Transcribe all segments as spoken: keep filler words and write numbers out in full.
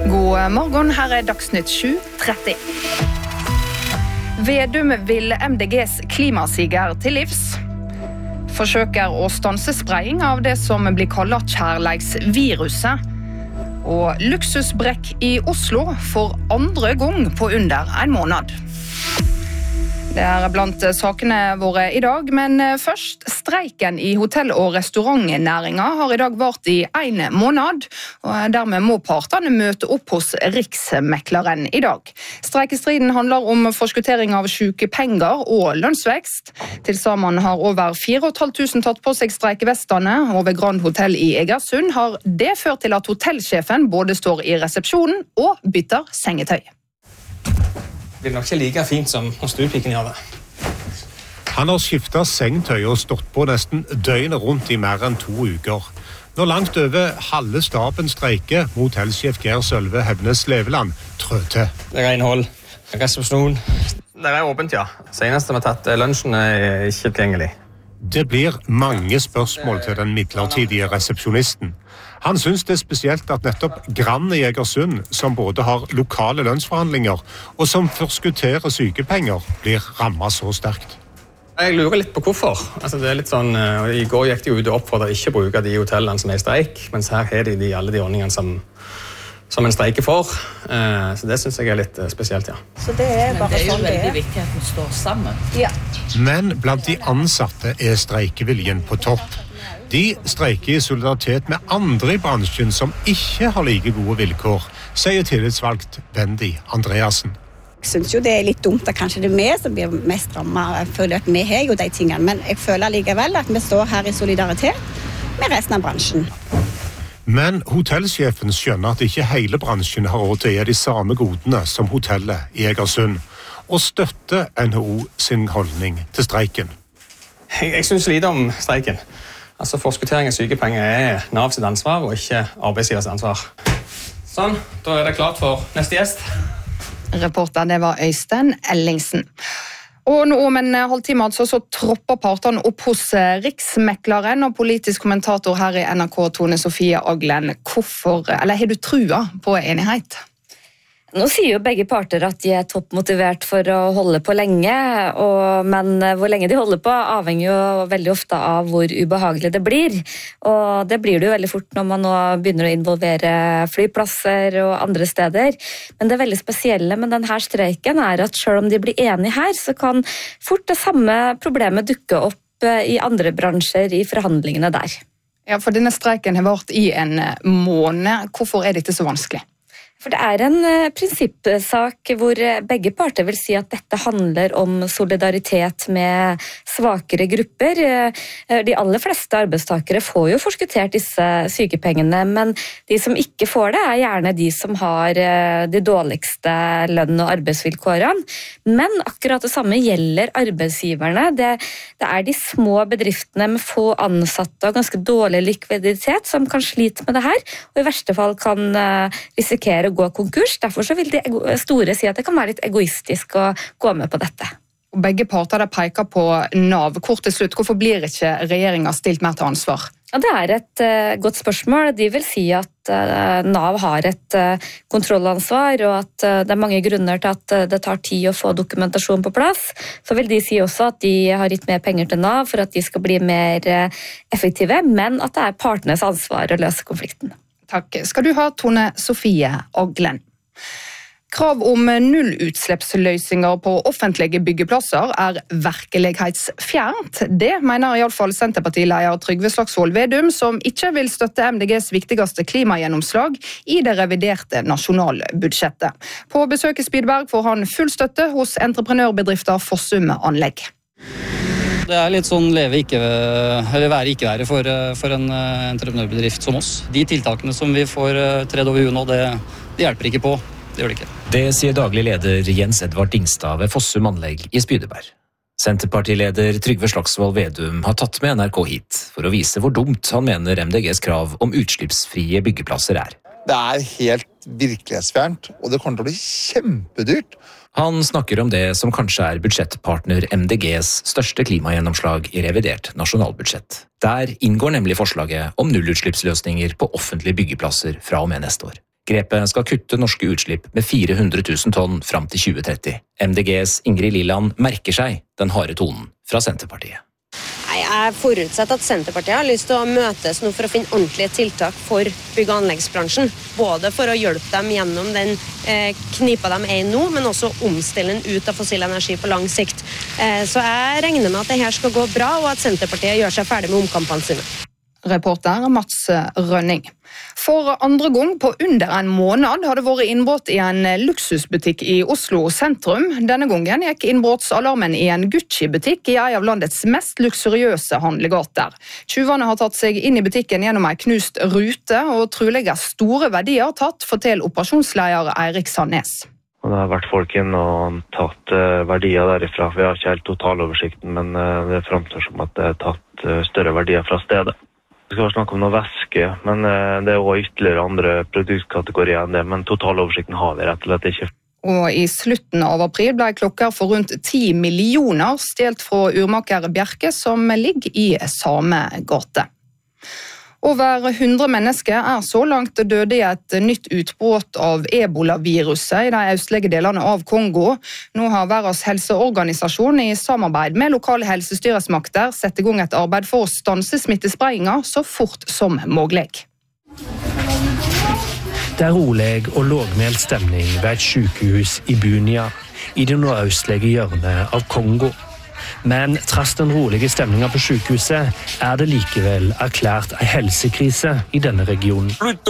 God morgen, her er Dagsnytt sju tretti. Vedum vil M D G's klimasiger til livs. Forsøker å stanse spredning av det som blir kallet kjærleiksviruset. Og luksusbrekk i Oslo for andre gang på under en måned. Det er blant sakene våre i dag, men først streiken i hotell- og restaurantnæringen har i dag vart i en måned, og dermed må partene møte opp hos Riksmekleren i dag. Streikestriden handler om forskuttering av sykepenger og lønnsvekst. Til sammen har over fire tusen fem hundre tatt på seg streikevestene, og ved Grand Hotel i Egersund har det ført til at hotellsjefen både står i resepsjonen og bytter sengetøy. Det blir nok ikke like fint som når stuepiken gjør det. Han har skiftet sengetøy og stått på nesten døgnet rundt i mer enn to uker. Når langt over halve staben streiker, må hotellsjef Geir Sølve Hevnes Leveland trø til. Det er renhold, resepsjon. Det er åpent, ja. Senest vi har tatt lunsjen er ikke tilgjengelig. Det blir mange spørsmål til den midlertidige resepsjonisten. Han synes det er spesielt at nettopp Grand i Egersund, som både har lokale lønnsforhandlinger og som forskutterer sykepenger, blir rammet så sterkt. Jeg lurer litt på hvorfor. Altså, det er litt sånn, uh, I går gikk de ut og oppfordret ikke å bruke de hotellene som er i streik, mens her har de, de alle de ordningene som, som en streiker for. Uh, så det synes jeg er litt uh, spesielt, ja. Så det er bare det er jo sånn det veldig er. viktig at vi står sammen. Ja. Men blant de ansatte er streikeviljen på topp. De streiker i solidaritet med andre i bransjen som ikke har like gode vilkår, sier tillitsvalgt Wendy Andreassen. Jeg synes jo det er litt dumt at kanskje det er vi som blir mest rammet. Jeg føler at vi har jo de tingene, men jeg føler likevel at vi står her i solidaritet med resten av bransjen. Men hotellsjefen skjønner at ikke hele bransjen har råd til å gi de samme godene som hotellet i Egersund, og støtter N H O sin holdning til streiken. Jeg, jeg synes lite om streiken. Altså, Forskuttering av sykepenger er Nav sitt ansvar, og ikke arbeidsgivers ansvar. Sånn, da er det klart for neste gjest. Reporter, det var Øystein Ellingsen. Og nå om en halvtime altså, så tropper partene opp hos Riksmekleren, og politisk kommentator her i N R K, Tone Sofie Aglen. Hvorfor, eller har du trua på enighet? Nå sier jo begge parter at de er toppmotivert for å holde på lenge, og, men hvor lenge de holder på avhenger jo veldig ofte av hvor ubehagelig det blir. Og det blir det jo veldig fort når man nå begynner å involvere flyplasser og andre steder. Men det veldig spesielle med denne streiken er at selv om de blir enige her, så kan fort det samme problemet dukke opp i andre bransjer i forhandlingene der. Ja, for denne streiken har vært i en måned. Hvorfor er dette så vanskelig? For det er en uh, prinsippsak hvor begge parter vil si at dette handler om solidaritet med svakere grupper. Uh, de aller fleste arbeidstakere får jo forskuttert disse sykepengene, men de som ikke får det er gjerne de som har uh, de dårligste lønn- og arbeidsvilkårene. Men akkurat det samme gjelder arbeidsgiverne. Det, det er de små bedriftene med få ansatte og ganske dårlig likviditet som kan slite med det her, og i verste fall kan uh, risikere gå konkurs. Derfor så vil de store si at det kan være litt egoistisk å gå med på dette. Og begge parter der peker på Nav. Kort til slutt, hvorfor blir ikke regjeringen stilt mer til ansvar? Ja, det er et uh, godt spørsmål. De vil si at uh, Nav har et uh, kontrollansvar, og at uh, det er mange grunner til at uh, det tar tid å få dokumentasjon på plass. Så vil de si også at de har gitt mer penger til Nav for at de skal bli mer uh, effektive, men at det er partenes ansvar å løse konflikten. Takk skal du ha, Tone Sofie Aglen. Krav om nullutslippsløsninger på offentlige byggeplasser er virkelighetsfjernt. Det mener i alle fall Senterpartileder Trygve Slagsvold Vedum, som ikke vil støtte M D G's viktigste klimagjennomslag i det reviderte nasjonalbudsjettet. På besøk i Spydeberg får han full støtte hos entreprenørbedrifter Fossum Anlegg. Det er litt sånn leve ikke, eller være ikke være for, for en entreprenørbedrift som oss. De tiltakene som vi får tredd over huet nå, det, det hjelper ikke på. Det gjør det ikke. Det sier daglig leder Jens Edvard Dingstad ved Fossum Anlegg i Spydeberg. Senterpartileder Trygve Slagsvold Vedum har tatt med N R K hit for å vise hvor dumt han mener M D G's krav om utslippsfrie byggeplasser er. Det er helt virkelighetsfjernt, og det kommer til å bli kjempedyrt. Han snakker om det som kanskje er budsjettpartner M D G's største klimagjennomslag i revidert nasjonalbudsjett. Der inngår nemlig forslaget om nullutslippsløsninger på offentlige byggeplasser fra og med neste år. Grepet skal kutte norske utslipp med fire hundre tusen tonn fram til tjue tretti. M D G's Ingrid Liland merker seg den harde tonen fra Senterpartiet. Jeg forutsetter at Senterpartiet har lyst til å møtes nå for å finne ordentlige tiltak for bygg- og anleggsbransjen. Både for å hjelpe dem gjennom den eh, knipa de er i nå, men også omstille den ut av fossil energi på lang sikt. Eh, så jeg regner med at det her skal gå bra, og at Senterpartiet gjør seg ferdig med omkampene sine. Reporter Mats Rønning. For andre gang på under en måned har det vært innbrudd i en luksusbutikk i Oslo sentrum. Denne gangen gikk innbruddsalarmen i en Gucci-butikk i en av landets mest luksuriøse handlegater. Tjuvene har tatt seg inn i butikken gjennom en knust rute, og trolig er store verdier tatt, forteller operasjonsleder Eirik Sandnes. Det har vært folk inn og tatt verdier derifra. Vi har ikke helt totaloversikten, men det fremstår som at det er tatt større verdier fra stedet. Vi skal snakke om noe væske, men det er også ytterligere andre produktkategorier enn det, men totaloversikten har vi rett og slett ikke. Og i slutten av april ble klokker for rundt ti millioner stjelt fra urmaker Bjerke, som ligger i samme gate. Over hundre mennesker er så langt døde i et nytt utbrudd av ebola-viruset i de østlige delene av Kongo. Nå har Verdens helseorganisasjon i samarbeid med lokale helsestyresmakter sett i gang et arbeid for å stanse smittespredningen så fort som mulig. Det er rolig og lågmælt stemning ved et sykehus i Bunia, i det nordøstlige hjørnet av Kongo. Men trass den rolige stemningen på sykehuset er det likevel erklært en helsekrise i denne regionen.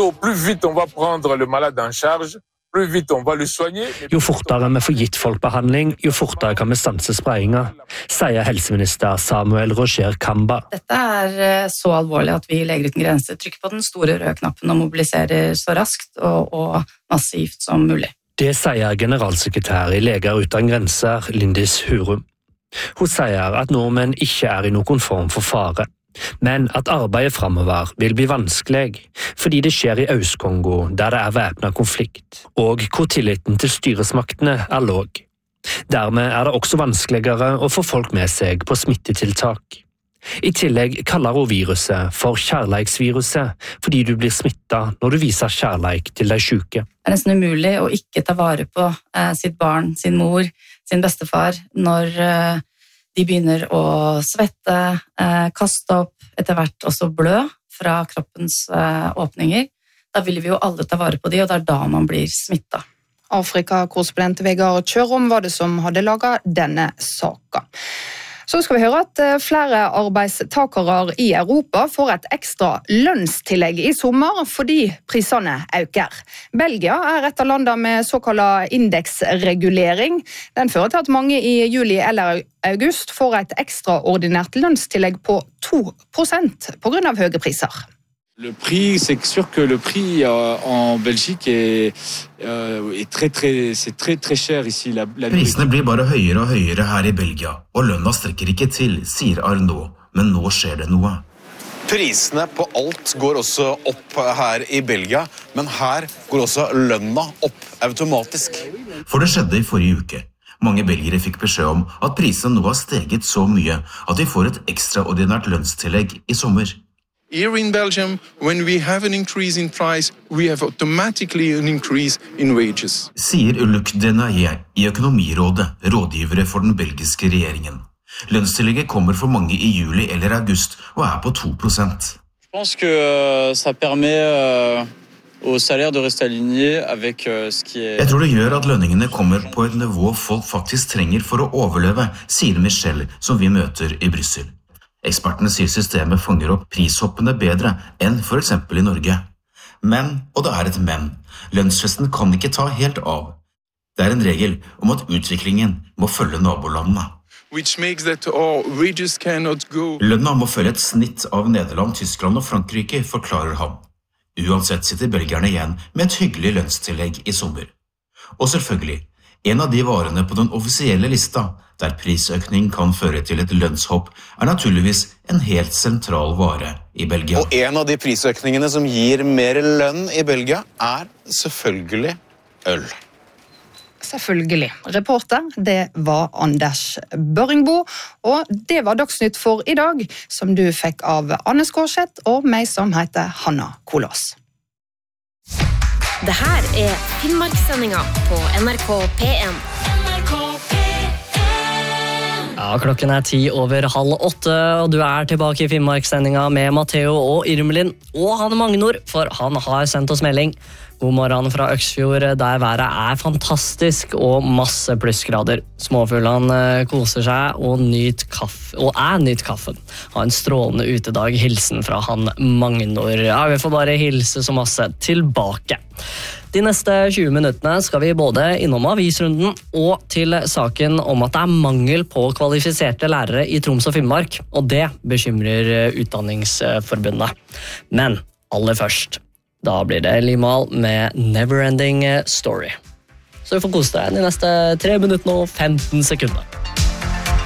Jo fortere vi får gitt folk behandling, jo fortere kan vi stanse spredningen, sier helseminister Samuel Roger Kamba. Dette er så alvorlig at vi i Leger uten grenser trykker på den store røde knappen og mobiliserer så raskt og, og massivt som mulig. Det sier generalsekretær i Leger uten grenser, Lindis Hurum. Hun sier at nordmenn ikke er i noen form for fare, men at arbeidet fremover vil bli vanskelig, fordi det skjer i Øst-Kongo, der det er væpnet konflikt, og hvor tilliten til styresmaktene er låg. Dermed er det også vanskeligere å få folk med seg på smittetiltak. I tillegg kaller hun viruset for kjærleiksviruset, fordi du blir smittet når du viser kjærleik til de syke. Det er nesten umulig å ikke ta vare på eh, sitt barn, sin mor, sin bestefar, når eh, de begynner å svette, eh, kaste opp, etter hvert også blø fra kroppens eh, åpninger. Da vil vi jo alle ta vare på de, og det er da man blir smittet. Afrika-korrespondent Vegard Kjørom var det som hadde laget denne saken. Så skal vi høre at flere arbeidstakere i Europa får et ekstra lønnstillegg i sommer fordi prisene øker. Belgia er et av landene med såkalt indeksregulering. Den fører til at mange i juli eller august får et ekstraordinært lønnstillegg på to prosent på grunn av høye priser. Le prix, c'est sûr que le prix euh, en Belgique est, euh, est très, très, c'est très, très cher ici. La, la... Prisene blir bare høyere og høyere her i Belgia, og lønna strekker ikke til, sier Arnaud, men nå skjer det noe. Prisene på alt går også opp her i Belgia, men her går også lønna opp automatisk. For det skjedde i forrige uke. Mange belgere fikk beskjed om at prisene nå har steget så mye at de får et ekstraordinært lønnstillegg i sommer. Here in Belgium, when we have an increase in price, we have automatically an increase in wages. Sier Luc Denayer i Økonomirådet, rådgivere for den belgiske regjeringen. Lønnstillegget kommer for mange i juli eller august og er på to prosent. Je pense que euh, ça permet euh, au salaire de rester aligné avec euh, ce qui est... Jeg tror det gjør at lønningene kommer på et nivå folk faktisk trenger for å overleve, sier Michel, som vi møter i Brussel. Ekspertene sier systemet fanger opp prishoppene bedre enn for eksempel i Norge. Men, og det er et men, lønnsfesten kan ikke ta helt av. Det er en regel om at utviklingen må følge nabolandene. Which makes that our wages cannot go. Lønna må følge et snitt av Nederland, Tyskland og Frankrike, forklarer han. Uansett sitter belgierne igjen med et hyggelig lønnstillegg i sommer. Og selvfølgelig, en av de varene på den offisielle lista, der prisøkning kan føre til et lønnshopp, er naturligvis en helt sentral vare i Belgia. Og en av de prisøkningene som gir mer lønn i Belgia er selvfølgelig øl. Selvfølgelig. Reporter, det var Anders Børringbo, og det var Dagsnytt for i dag, som du fikk av Anne Skårseth og meg som heter Hanna Kolås. Det her er Finnmarkssendinga på N R K P en. Ja, klokken er ti over halv åtte, og du er tilbake i Finnmarkssendinga med Matteo og Irmelin, og han Magnor, for han har sendt oss melding. God morgen fra Øksfjord, der været er fantastisk og masse plussgrader. Småfuglene koser seg og, nyt kaffe, og er nyt kaffen. Ha en strålende utedag, hilsen fra han Magnor. Ja, vi får bare hilse så masse tilbake. De neste tjue minuttene skal vi både innom avisrunden og til saken om at det er mangel på kvalifiserte lærere i Troms og Finnmark, og det bekymrer Utdanningsforbundet. Men aller først, da blir det Limahl med Neverending Story. Så vi får kose deg de neste tre minuttene og femten sekunder.